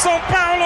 São Paulo!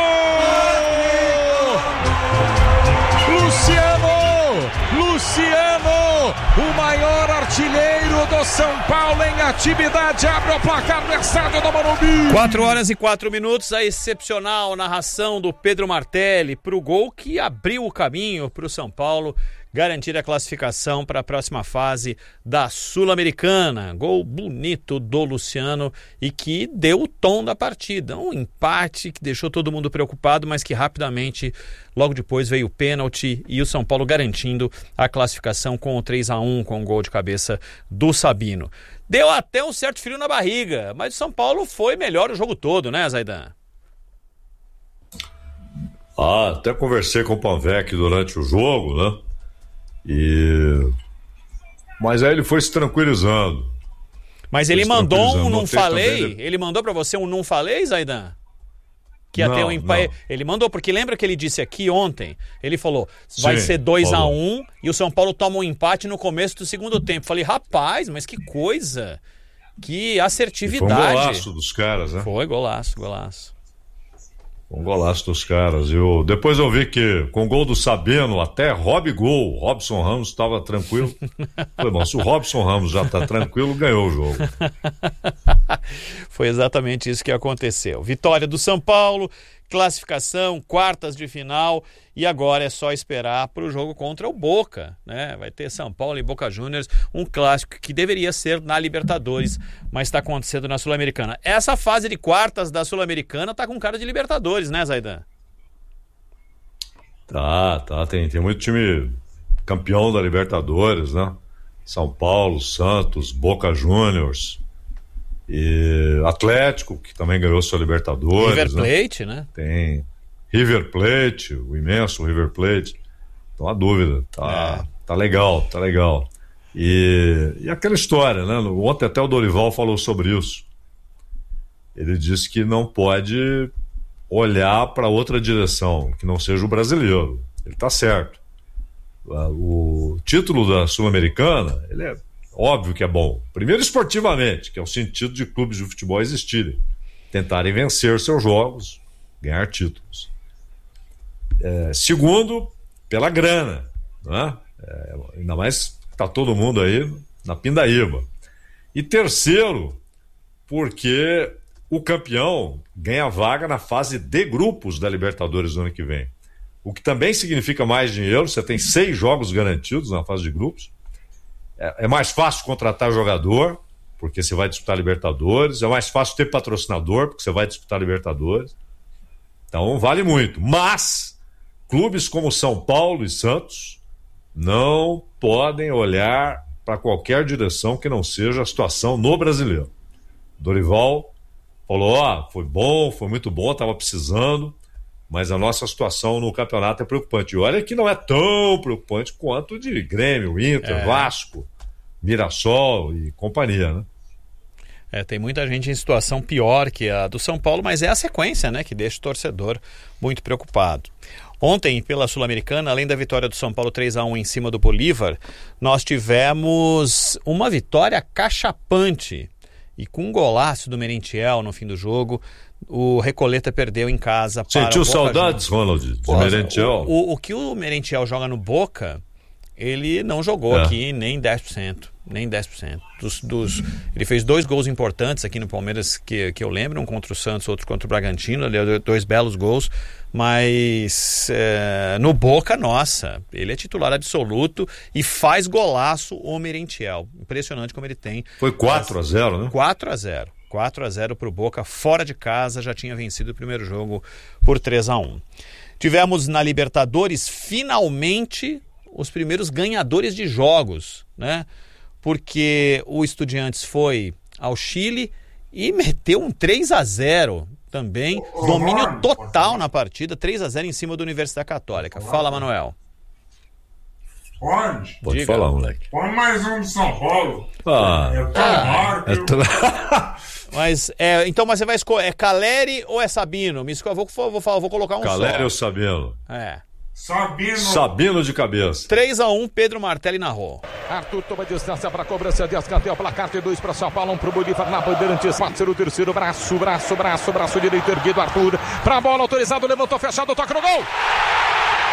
Luciano, o maior artilheiro do São Paulo em atividade, abre o placar no estádio do Morumbi. 4h04, a excepcional narração do Pedro Martelli para o gol que abriu o caminho para o São Paulo garantir a classificação para a próxima fase da Sul-Americana. Gol bonito do Luciano e que deu o tom da partida. Um empate que deixou todo mundo preocupado, mas que rapidamente, logo depois, veio o pênalti e o São Paulo garantindo a classificação com o 3-1, com o gol de cabeça do Sabino. Deu até um certo frio na barriga, mas o São Paulo foi melhor o jogo todo, né, Zaidan? Até conversei com o Panvec durante o jogo, né? Mas aí ele foi se tranquilizando. Mas ele mandou um não falei? Ele mandou pra você um não falei, Zaidan? Que ia ter um empate. Ele mandou, porque lembra que ele disse aqui ontem? Ele falou, vai ser 2-1 e o São Paulo toma um empate no começo do segundo tempo. Falei, rapaz, mas que coisa! Que assertividade. Foi um golaço dos caras, né? Foi, golaço. Um golaço dos caras. Depois eu vi que com o gol do Sabino, até Robson Ramos estava tranquilo. Falei, bom, se o Robson Ramos já está tranquilo, ganhou o jogo. Foi exatamente isso que aconteceu. Vitória do São Paulo, classificação, quartas de final, e agora é só esperar para o jogo contra o Boca, né? Vai ter São Paulo e Boca Juniors, um clássico que deveria ser na Libertadores, mas está acontecendo na Sul-Americana. Essa fase de quartas da Sul-Americana tá com cara de Libertadores, né, Zaidan? Tá, tem muito time campeão da Libertadores, né? São Paulo, Santos, Boca Juniors e Atlético, que também ganhou sua Libertadores. River Plate, né? Tem River Plate, o imenso River Plate. Não há dúvida, tá legal. E aquela história, né? Ontem até o Dorival falou sobre isso. Ele disse que não pode olhar para outra direção, que não seja o brasileiro. Ele tá certo. O título da Sul-Americana, ele é óbvio que é bom. Primeiro, esportivamente, que é o sentido de clubes de futebol existirem. Tentarem vencer seus jogos, ganhar títulos. Segundo, pela grana, né? Ainda mais que tá todo mundo aí na pindaíba. E terceiro, porque o campeão ganha vaga na fase de grupos da Libertadores no ano que vem. O que também significa mais dinheiro. Você tem 6 jogos garantidos na fase de grupos. É mais fácil contratar jogador, porque você vai disputar Libertadores. É mais fácil ter patrocinador, porque você vai disputar Libertadores. Então vale muito. Mas clubes como São Paulo e Santos não podem olhar para qualquer direção que não seja a situação no brasileiro. Dorival falou, foi bom, foi muito bom, estava precisando, mas a nossa situação no campeonato é preocupante. E olha que não é tão preocupante quanto de Grêmio, Inter, Vasco, Mirassol e companhia, né? Tem muita gente em situação pior que a do São Paulo, mas é a sequência, né, que deixa o torcedor muito preocupado. Ontem, pela Sul-Americana, além da vitória do São Paulo 3-1 em cima do Bolívar, nós tivemos uma vitória cachapante. E com um golaço do Merentiel no fim do jogo, o Recoleta perdeu em casa para Sentiu saudades, Ronald, de Merentiel? O que o Merentiel joga no Boca, ele não jogou aqui nem 10%. Nem 10%. Ele fez 2 gols importantes aqui no Palmeiras que eu lembro, um contra o Santos, outro contra o Bragantino, ele deu 2 belos gols, mas no Boca, nossa, ele é titular absoluto e faz golaço o Merentiel. Impressionante como ele tem. Foi 4-0, né? 4-0. 4-0 para o Boca, fora de casa, já tinha vencido o primeiro jogo por 3-1. Tivemos na Libertadores, finalmente, os primeiros ganhadores de jogos, né? Porque o Estudiantes foi ao Chile e meteu um 3-0 também, domínio total na partida, 3-0 em cima da Universidade Católica. Fala, Manuel. Pode Diga. falar, moleque. Põe mais um de São Paulo. Mas você vai escolher, é Caleri ou é Sabino? Me escolhe, vou colocar um Caleri só. ou Sabino? Sabino de cabeça. 3-1, Pedro Martelli narrou. Arthur toma distância para a cobrança de escanteio. Placar de 2 para São Paulo, 1 para o Bolívar na Bandeirantes. Pode ser o terceiro, braço direito erguido. Arthur para a bola, autorizado, levantou, fechado, toca no gol.